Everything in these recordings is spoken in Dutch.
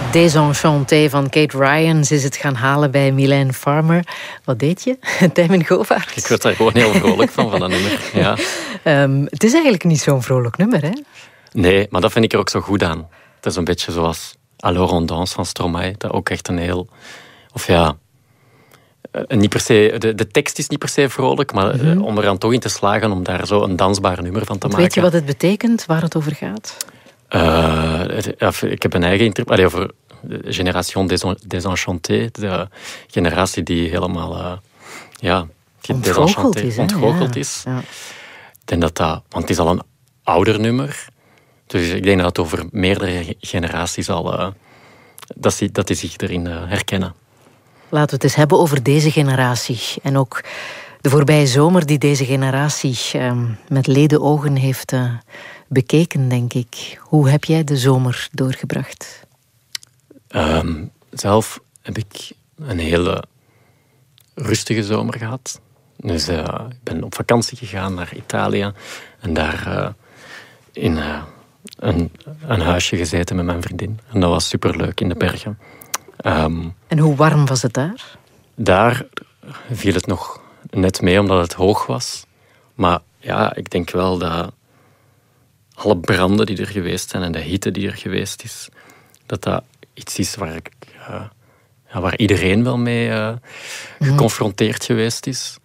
Désenchanté van Kate Ryan. Ze is het gaan halen bij Mylène Farmer. Wat deed je, Tijmen Govaerts? Ik werd daar gewoon heel vrolijk van dat nummer. Ja. Het is eigenlijk niet zo'n vrolijk nummer, hè? Nee, maar dat vind ik er ook zo goed aan. Het is een beetje zoals Alors on danse van Stromae. Dat ook echt een heel... Of ja... Niet per se, de tekst is niet per se vrolijk, maar om er dan toch in te slagen om daar zo een dansbaar nummer van te maken. Weet je wat het betekent, waar het over gaat? Ik heb een eigen interpretatie over de Génération Désenchantée, de generatie die helemaal ontgoocheld is. Ja. Ik denk dat, want het is al een ouder nummer, dus ik denk dat het over meerdere generaties al dat die zich erin herkennen. Laten we het eens hebben over deze generatie. En ook de voorbije zomer die deze generatie met lede ogen heeft bekeken, denk ik. Hoe heb jij de zomer doorgebracht? Zelf heb ik een hele rustige zomer gehad. Dus ik ben op vakantie gegaan naar Italië. En daar in een huisje gezeten met mijn vriendin. En dat was superleuk in de bergen. En hoe warm was het daar? Daar viel het nog net mee, omdat het hoog was. Maar ja, ik denk wel dat alle branden die er geweest zijn en de hitte die er geweest is, dat iets is waar iedereen wel mee geconfronteerd geweest is.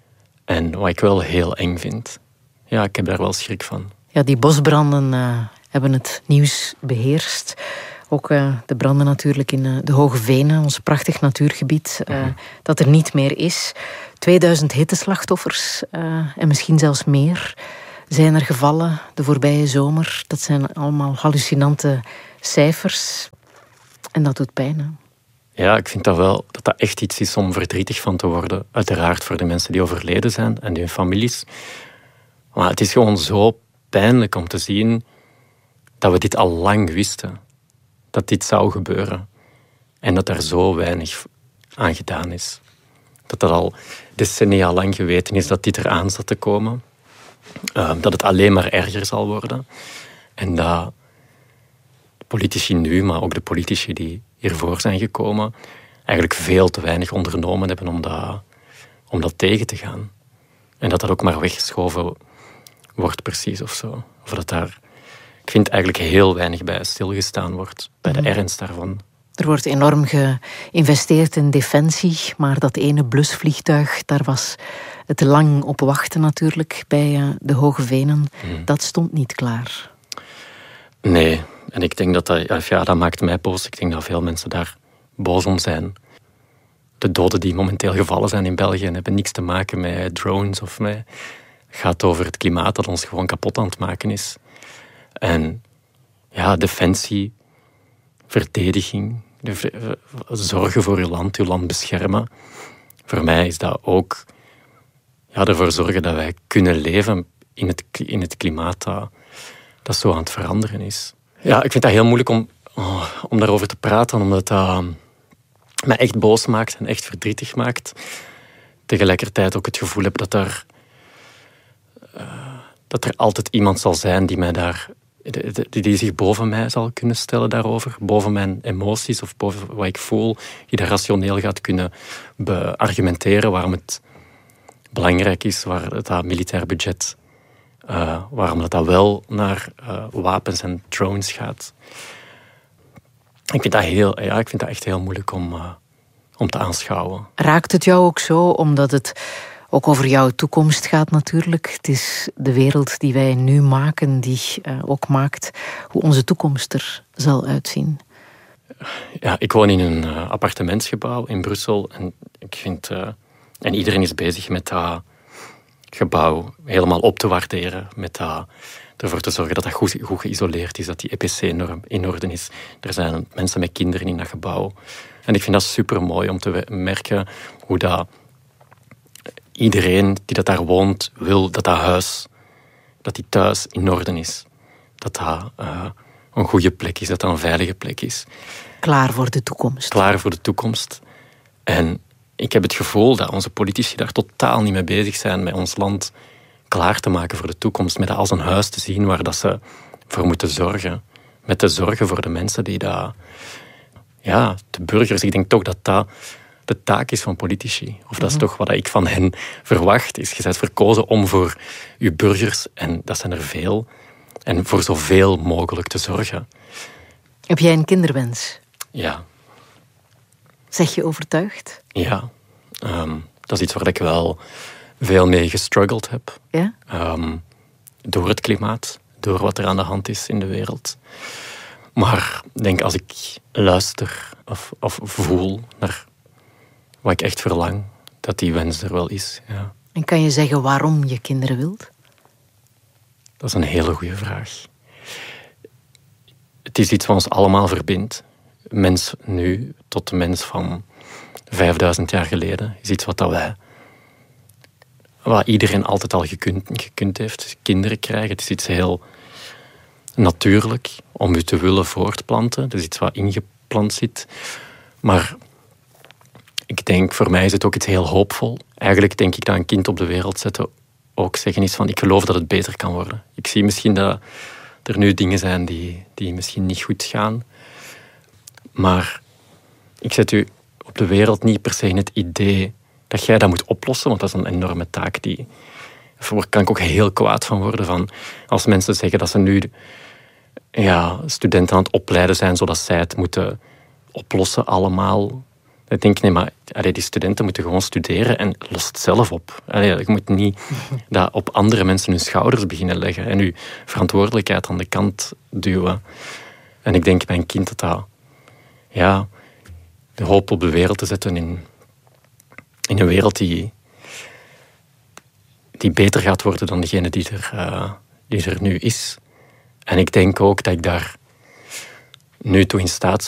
En wat ik wel heel eng vind. Ja, ik heb daar wel schrik van. Ja, die bosbranden hebben het nieuws beheerst. Ook de branden natuurlijk in de Hoge Venen, ons prachtig natuurgebied, dat er niet meer is. 2000 hitteslachtoffers en misschien zelfs meer zijn er gevallen de voorbije zomer. Dat zijn allemaal hallucinante cijfers. En dat doet pijn, hè? Ja, ik vind dat wel dat echt iets is om verdrietig van te worden. Uiteraard voor de mensen die overleden zijn en hun families. Maar het is gewoon zo pijnlijk om te zien dat we dit al lang wisten. Dat dit zou gebeuren. En dat er zo weinig aan gedaan is. Dat al decennia lang geweten is dat dit eraan zat te komen. Dat het alleen maar erger zal worden. En dat de politici nu, maar ook de politici die hiervoor zijn gekomen, eigenlijk veel te weinig ondernomen hebben om dat tegen te gaan. En dat ook maar weggeschoven wordt precies of zo. Of dat daar... Ik vind eigenlijk heel weinig bij stilgestaan wordt, bij de ernst daarvan. Er wordt enorm geïnvesteerd in defensie, maar dat ene blusvliegtuig, daar was het lang op wachten natuurlijk, bij de Hoge Venen. Dat stond niet klaar. Nee, en ik denk dat maakt mij boos. Ik denk dat veel mensen daar boos om zijn. De doden die momenteel gevallen zijn in België hebben niks te maken met drones of met... Het gaat over het klimaat dat ons gewoon kapot aan het maken is. En ja, defensie, verdediging, zorgen voor uw land beschermen. Voor mij is dat ook ervoor zorgen dat wij kunnen leven in het klimaat dat zo aan het veranderen is. Ja, ik vind dat heel moeilijk om daarover te praten, omdat dat mij echt boos maakt en echt verdrietig maakt. Tegelijkertijd ook het gevoel heb dat er altijd iemand zal zijn die mij die zich boven mij zal kunnen stellen daarover. Boven mijn emoties of boven wat ik voel. Die dat rationeel gaat kunnen beargumenteren waarom het belangrijk is, waar dat militair budget, waarom dat wel naar wapens en drones gaat. Ik vind dat echt heel moeilijk om te aanschouwen. Raakt het jou ook zo, omdat het ook over jouw toekomst gaat natuurlijk? Het is de wereld die wij nu maken, die ook maakt hoe onze toekomst er zal uitzien. Ja, ik woon in een appartementsgebouw in Brussel. En ik vind... en iedereen is bezig met dat gebouw helemaal op te waarderen. Met ervoor te zorgen dat dat goed geïsoleerd is, dat die EPC-norm in orde is. Er zijn mensen met kinderen in dat gebouw. En ik vind dat supermooi om te merken hoe dat iedereen die daar woont wil dat huis, dat die thuis in orde is. Dat een goede plek is, dat dat een veilige plek is. Klaar voor de toekomst. Klaar voor de toekomst. En ik heb het gevoel dat onze politici daar totaal niet mee bezig zijn met ons land klaar te maken voor de toekomst. Met dat als een huis te zien waar dat ze voor moeten zorgen. Met te zorgen voor de mensen die daar de burgers. Ik denk toch dat dat de taak is van politici. Of dat is toch wat ik van hen verwacht. Je bent verkozen om voor je burgers, en dat zijn er veel, en voor zoveel mogelijk te zorgen. Heb jij een kinderwens? Ja. Zeg je overtuigd? Ja. Dat is iets waar ik wel veel mee gestruggeld heb. Ja? Door het klimaat, door wat er aan de hand is in de wereld. Maar ik denk, als ik luister of voel naar wat ik echt verlang, dat die wens er wel is. Ja. En kan je zeggen waarom je kinderen wilt? Dat is een hele goede vraag. Het is iets wat ons allemaal verbindt. Mens nu tot de mens van 5000 jaar geleden is iets wat iedereen altijd al gekund heeft. Kinderen krijgen, het is iets heel natuurlijk om je te willen voortplanten. Het is iets wat ingeplant zit. Maar ik denk, voor mij is het ook iets heel hoopvol. Eigenlijk denk ik dat een kind op de wereld zetten ook zeggen is van, ik geloof dat het beter kan worden. Ik zie misschien dat er nu dingen zijn die misschien niet goed gaan. Maar ik zet u op de wereld niet per se in het idee dat jij dat moet oplossen, want dat is een enorme taak. Daar kan ik ook heel kwaad van worden. Van als mensen zeggen dat ze nu studenten aan het opleiden zijn zodat zij het moeten oplossen allemaal. Ik denk, nee, maar die studenten moeten gewoon studeren en los het zelf op. Je moet niet dat op andere mensen hun schouders beginnen leggen en je verantwoordelijkheid aan de kant duwen. En ik denk bij een kind dat de hoop op de wereld te zetten in een wereld die beter gaat worden dan degene die er nu is. En ik denk ook dat ik daar nu toe in staat